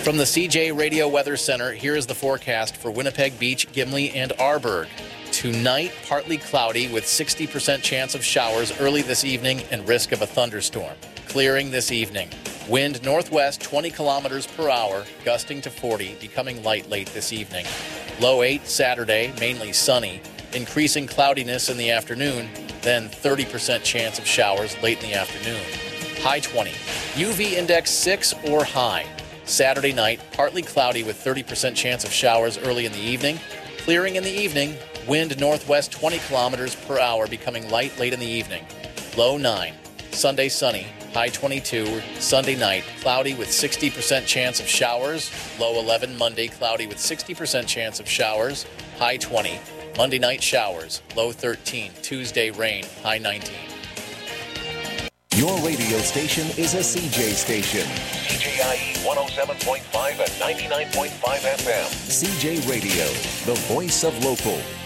From the CJ Radio Weather Center, here is the forecast for Winnipeg Beach, Gimli, and Arborg. Tonight, partly cloudy with 60% chance of showers early this evening and risk of a thunderstorm. Clearing this evening. Wind northwest 20 kilometers per hour, gusting to 40, becoming light late this evening. Low 8 Saturday, mainly sunny. Increasing cloudiness in the afternoon, then 30% chance of showers late in the afternoon. High 20. UV index 6 or high. Saturday night, partly cloudy with 30% chance of showers early in the evening. Clearing in the evening, wind northwest 20 kilometers per hour, becoming light late in the evening. Low 9. Sunday sunny, high 22. Sunday night, cloudy with 60% chance of showers. Low 11. Monday, cloudy with 60% chance of showers. High 20. Monday night showers, low 13. Tuesday rain, high 19. Your radio station is a CJ station. CJIE 107.5 and 99.5 FM. CJ Radio, the voice of local.